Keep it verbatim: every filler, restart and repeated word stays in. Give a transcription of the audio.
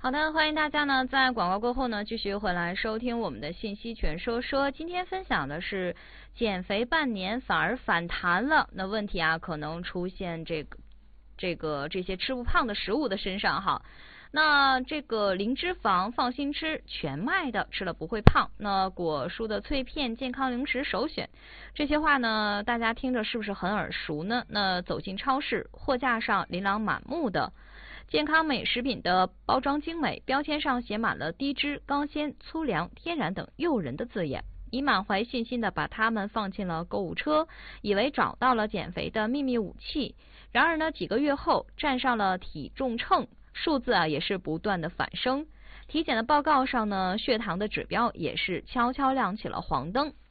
好的，欢迎大家呢在广告过后呢继续回来收听我们的信息全说说。今天分享的是减肥半年反而反弹了，那问题啊可能出现这个这个这些吃不胖的食物的身上哈。那这个零脂肪放心吃，全麦的吃了不会胖，那果蔬的脆片健康零食首选。这些话呢大家听着是不是很耳熟呢？那走进超市，货架上琳琅满目的健康美食品的包装精美，标签上写满了低脂、高纤、粗粮、天然等诱人的字眼。你满怀信心的把它们放进了购物车，以为找到了减肥的秘密武器。然而呢，几个月后站上了体重秤，数字啊也是不断的反升。体检的报告上呢，血糖的指标也是悄悄亮起了黄灯。